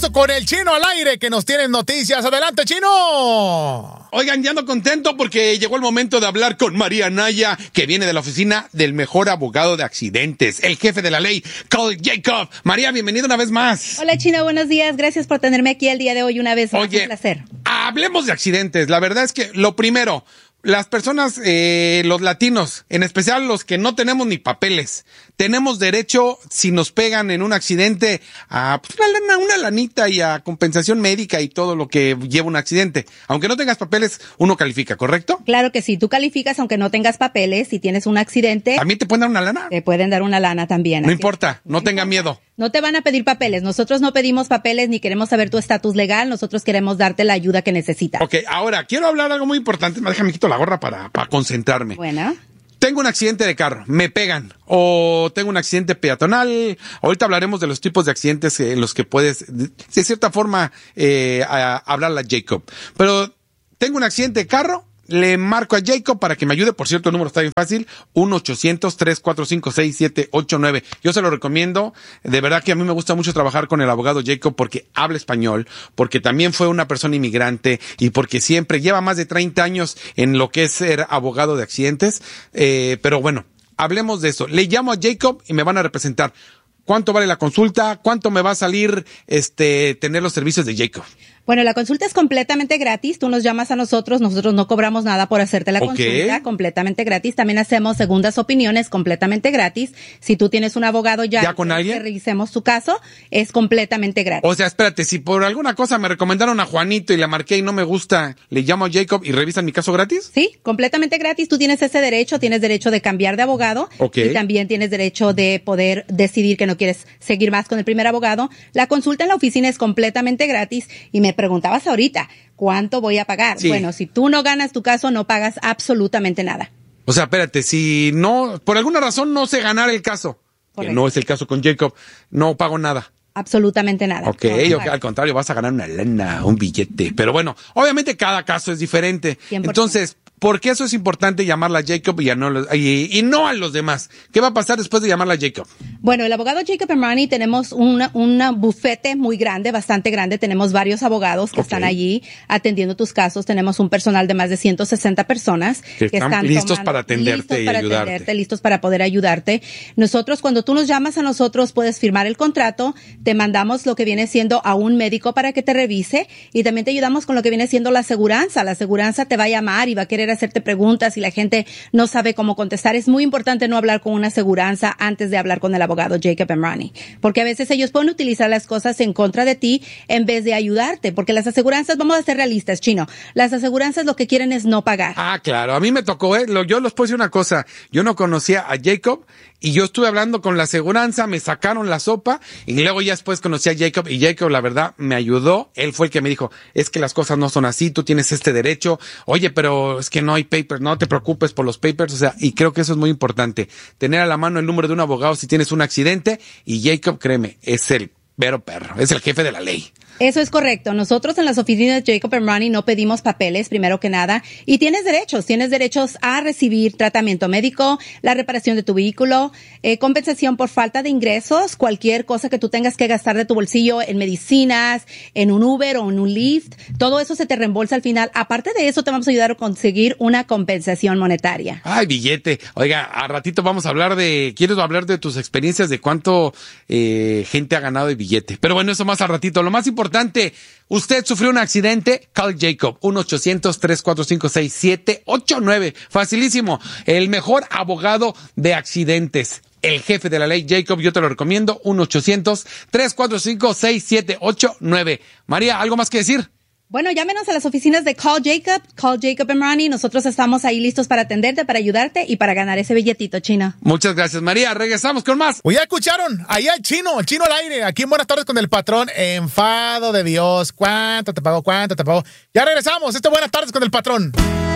regreso con el Chino al aire, que nos tiene noticias. ¡Adelante, Chino! Oigan, ya ando contento porque llegó el momento de hablar con María Naya, que viene de la oficina del mejor abogado de accidentes, el jefe de la ley, Carl Jacob. María, bienvenida una vez más. Hola, Chino, buenos días. Gracias por tenerme aquí el día de hoy una vez más. Oye, un placer. Hablemos de accidentes. La verdad es que lo primero, las personas, los latinos, en especial los que no tenemos ni papeles, tenemos derecho, si nos pegan en un accidente, a pues, una lanita y a compensación médica y todo lo que lleva un accidente. Aunque no tengas papeles, uno califica, ¿correcto? Claro que sí, tú calificas aunque no tengas papeles. Si tienes un accidente, ¿también te pueden dar una lana? te pueden dar una lana también. No importa, no tenga miedo. No te van a pedir papeles. Nosotros no pedimos papeles ni queremos saber tu estatus legal. Nosotros queremos darte la ayuda que necesitas. Ok, ahora, quiero hablar algo muy importante. Déjame quito la gorra para concentrarme. Bueno. Tengo un accidente de carro, me pegan, o tengo un accidente peatonal. Ahorita hablaremos de los tipos de accidentes en los que puedes, de cierta forma, hablarle a Jacob. Pero tengo un accidente de carro, le marco a Jacob para que me ayude. Por cierto, el número está bien fácil, 1-800-345-6789. Yo se lo recomiendo. De verdad que a mí me gusta mucho trabajar con el abogado Jacob porque habla español, porque también fue una persona inmigrante y porque siempre lleva más de 30 años en lo que es ser abogado de accidentes. Pero bueno, hablemos de eso. Le llamo a Jacob y me van a representar. ¿Cuánto vale la consulta? ¿Cuánto me va a salir tener los servicios de Jacob? Bueno, la consulta es completamente gratis. Tú nos llamas a nosotros no cobramos nada por hacerte la consulta, completamente gratis. También hacemos segundas opiniones completamente gratis. Si tú tienes un abogado ya con alguien que revisemos tu caso, es completamente gratis. O sea, espérate, si por alguna cosa me recomendaron a Juanito y le marqué y no me gusta, le llamo a Jacob y revisan mi caso gratis. Sí, completamente gratis. Tú tienes ese derecho, tienes derecho de cambiar de abogado y también tienes derecho de poder decidir que no quieres seguir más con el primer abogado. La consulta en la oficina es completamente gratis y me preguntabas ahorita, ¿cuánto voy a pagar? Sí. Bueno, si tú no ganas tu caso, no pagas absolutamente nada. O sea, espérate, si no, por alguna razón no sé ganar el caso, que no es el caso con Jacob, no pago nada. Absolutamente nada. Ok, al contrario, vas a ganar una lana, un billete. Pero bueno, obviamente cada caso es diferente. 100%. Entonces, ¿por qué eso es importante llamarla a Jacob y no a los demás? ¿Qué va a pasar después de llamarla a Jacob? Bueno, el abogado Jacob Emrani, tenemos un bufete muy grande, bastante grande. Tenemos varios abogados que están allí atendiendo tus casos. Tenemos un personal de más de 160 personas que están listos para atenderte y ayudarte. Listos para poder ayudarte. Nosotros, cuando tú nos llamas a nosotros, puedes firmar el contrato. Te mandamos lo que viene siendo a un médico para que te revise y también te ayudamos con lo que viene siendo la aseguranza. La aseguranza te va a llamar y va a querer hacerte preguntas y la gente no sabe cómo contestar. Es muy importante no hablar con una aseguranza antes de hablar con el abogado Jacob Emrani, porque a veces ellos pueden utilizar las cosas en contra de ti en vez de ayudarte, porque las aseguranzas, vamos a ser realistas, Chino, las aseguranzas lo que quieren es no pagar. Ah, claro, a mí me tocó, yo les puedo decir una cosa, yo no conocía a Jacob y yo estuve hablando con la aseguranza, me sacaron la sopa y luego ya después conocí a Jacob y Jacob la verdad me ayudó. Él fue el que me dijo, es que las cosas no son así, tú tienes este derecho. Oye, pero es que no hay papers, no te preocupes por los papers. O sea, y creo que eso es muy importante, tener a la mano el número de un abogado si tienes un accidente. Y Jacob, créeme, es el vero perro, es el jefe de la ley. Eso es correcto. Nosotros en las oficinas de Jacob Emrani no pedimos papeles, primero que nada, y tienes derechos a recibir tratamiento médico, la reparación de tu vehículo, compensación por falta de ingresos, cualquier cosa que tú tengas que gastar de tu bolsillo en medicinas, en un Uber o en un Lyft, todo eso se te reembolsa al final. Aparte de eso, te vamos a ayudar a conseguir una compensación monetaria. Ay, billete. Oiga, a ratito vamos a hablar quiero hablar de tus experiencias, de cuánto gente ha ganado de billete. Pero bueno, eso más a ratito. Lo más importante, usted sufrió un accidente, call Jacob, 1-800-345-6789. Facilísimo, el mejor abogado de accidentes, el jefe de la ley, Jacob, yo te lo recomiendo, 1-800-345-6789. María, ¿algo más que decir? Bueno, llámenos a las oficinas de Call Jacob Emrani. Nosotros estamos ahí listos para atenderte, para ayudarte y para ganar ese billetito, Chino. Muchas gracias, María. Regresamos con más. Pues ya escucharon, ahí el Chino al aire, aquí en Buenas Tardes con el Patrón, enfado de Dios. ¿Cuánto te pagó? Ya regresamos, Buenas Tardes con el Patrón.